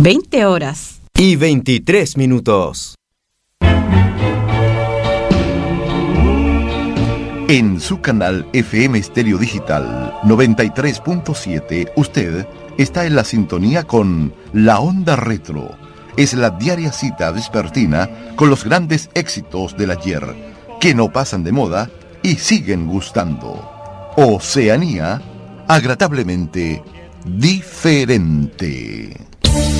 20 horas. Y 23 minutos. En su canal FM Estéreo Digital 93.7, usted está en la sintonía con La Onda Retro. Es la diaria cita vespertina con los grandes éxitos del ayer, que no pasan de moda y siguen gustando. Oceanía, agradablemente diferente.